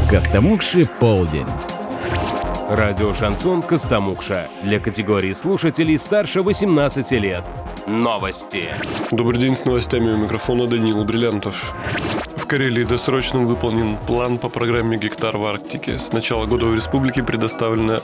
Костомукши полдень. Радио «Шансон» Костомукша. Для категории слушателей старше 18 лет. Новости. Добрый день, с новостями у микрофона Даниил Бриллиантов. В Карелии досрочно выполнен план по программе «Гектар в Арктике». С начала года в республике предоставлено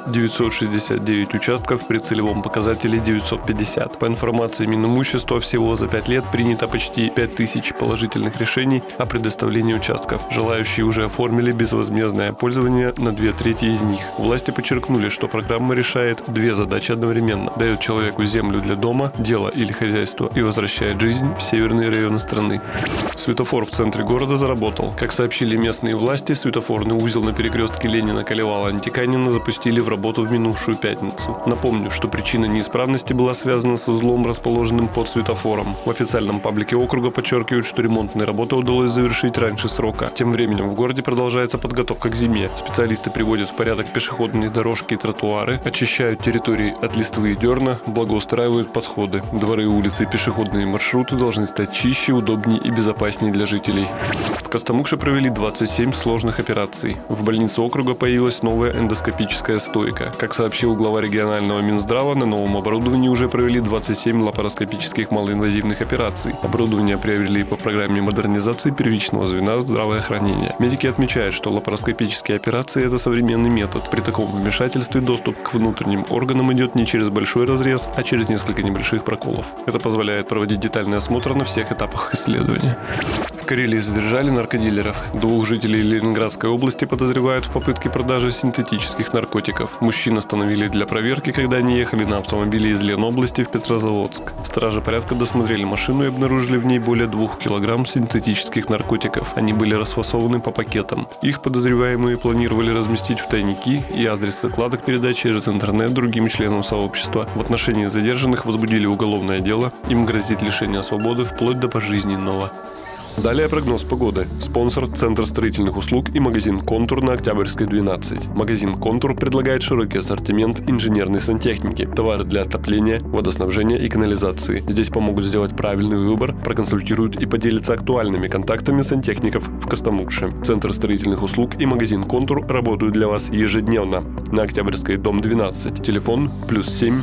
969 участков при целевом показателе 950. По информации Минимущества, всего за 5 лет принято почти 5000 положительных решений о предоставлении участков. Желающие уже оформили безвозмездное пользование на 2/3 из них. Власти подчеркнули, что программа решает две задачи одновременно. Дает человеку землю для дома, дела или хозяйства и возвращает жизнь в северные районы страны. Светофор в центре города заработал. Как сообщили местные власти, светофорный узел на перекрестке Ленина-Колевала-Антиканина запустили в работу в минувшую пятницу. Напомню, что причина неисправности была связана с узлом, расположенным под светофором. В официальном паблике округа подчеркивают, что ремонтные работы удалось завершить раньше срока. Тем временем в городе продолжается подготовка к зиме. Специалисты приводят в порядок пешеходные дорожки и тротуары, очищают территории от листвы и дерна, благоустраивают подходы. Дворы, улицы и пешеходные маршруты должны стать чище, удобнее и безопаснее для жителей. В Костомукше провели 27 сложных операций. В больнице округа появилась новая эндоскопическая стойка. Как сообщил глава регионального Минздрава, на новом оборудовании уже провели 27 лапароскопических малоинвазивных операций. Оборудование приобрели по программе модернизации первичного звена здравоохранения. Медики отмечают, что лапароскопические операции – это современный метод. При таком вмешательстве доступ к внутренним органам идет не через большой разрез, а через несколько небольших проколов. Это позволяет проводить детальный осмотр на всех этапах исследования. В Карелии задержали наркодилеров. 2 жителей Ленинградской области подозревают в попытке продажи синтетических наркотиков. Мужчин остановили для проверки, когда они ехали на автомобиле из Ленобласти в Петрозаводск. Стражи порядка досмотрели машину и обнаружили в ней более 2 килограмм синтетических наркотиков. Они были расфасованы по пакетам. Их подозреваемые планировали разместить в тайники, и адрес закладок передать через интернет другим членам сообщества. В отношении задержанных возбудили уголовное дело. Им грозит лишение свободы вплоть до пожизненного. Далее прогноз погоды. Спонсор – Центр строительных услуг и магазин «Контур» на Октябрьской, 12. Магазин «Контур» предлагает широкий ассортимент инженерной сантехники, товары для отопления, водоснабжения и канализации. Здесь помогут сделать правильный выбор, проконсультируют и поделятся актуальными контактами сантехников в Костомукше. Центр строительных услуг и магазин «Контур» работают для вас ежедневно. На Октябрьской, дом 12. Телефон +7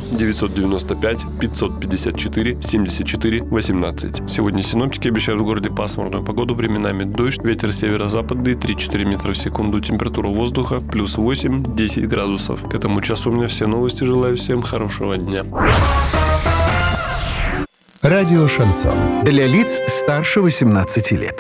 995 554 74 18. Сегодня синоптики обещают в городе пасмурную погоду, временами дождь, ветер северо-западный 3-4 метра в секунду, температура воздуха +8 10 градусов. К этому часу у меня все новости. Желаю всем хорошего дня. Радио «Шансон». Для лиц старше 18 лет.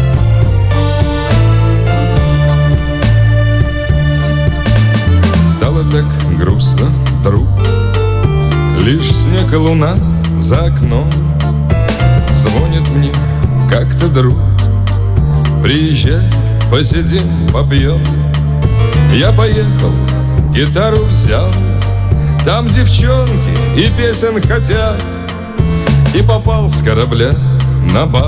Стало так грустно вдруг, лишь снег и луна за окном. Звонит мне как-то друг: приезжай, посидим, попьем. Я поехал, гитару взял, там девчонки и песен хотят, и попал с корабля на бал.